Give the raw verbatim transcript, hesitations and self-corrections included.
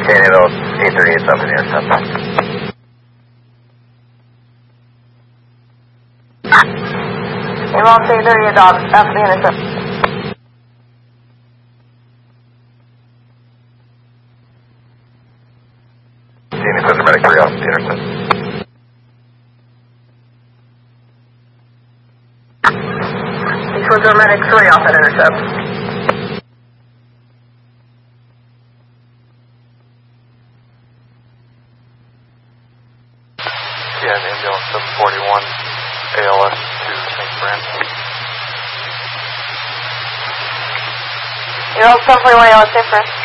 Danny, those eight thirty-eight up in the intercept. Ambulance eight thirty-eight up in the intercept. Danny, put the medic three off the intercept. This was our medic three off that intercept. Yeah, the ambulance seven forty-one, A L S to Saint Francis. You're all seven forty-one A L S Saint Francis.